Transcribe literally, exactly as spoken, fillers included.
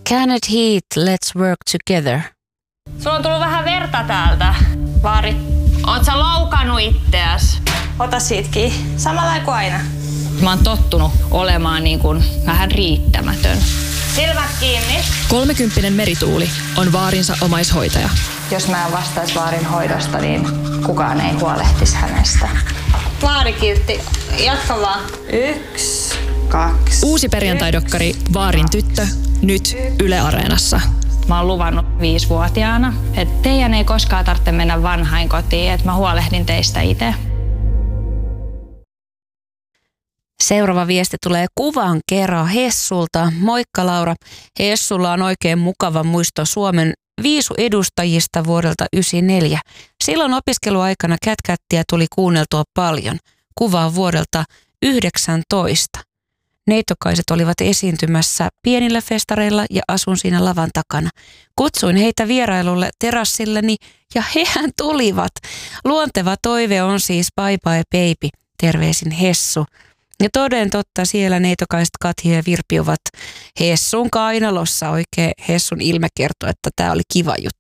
Can it heat, let's work together. Sulla on tullut vähän verta täältä, Vaari. Oot sä loukannut itteäs? Ota siitä kiinni. Samalla kuin aina. Mä oon tottunut olemaan niin kuin vähän riittämätön. Silmät kiinni. Kolmekymppinen Merituuli on Vaarinsa omaishoitaja. Jos mä en vastaisi Vaarin hoidosta, niin kukaan ei huolehtisi hänestä. Vaari kiltti. Jatka vaan. Yksi, kaksi. Uusi perjantaidokkari Vaarin tyttö, nyt Yle Areenassa. Mä oon luvannut viisivuotiaana, että teidän ei koskaan tarvitse mennä vanhainkotiin, että mä huolehdin teistä itse. Seuraava viesti tulee kuvan kerran Hessulta. Moikka Laura. Hessulla on oikein mukava muisto Suomen viisuedustajista vuodelta yhdeksänkymmentäneljä. Silloin opiskeluaikana Cat-Catia tuli kuunneltua paljon. Kuva on vuodelta yhdeksäntoista. Neitokaiset olivat esiintymässä pienillä festareilla ja asun siinä lavan takana. Kutsuin heitä vierailulle terassilleni ja hehän tulivat. Luonteva toive on siis bye bye baby. Terveisin Hessu. Ja toden totta siellä neitokaiset Katja ja Virpi ovat Hessun kainalossa. Oikein Hessun ilme kertoo, että tämä oli kiva juttu.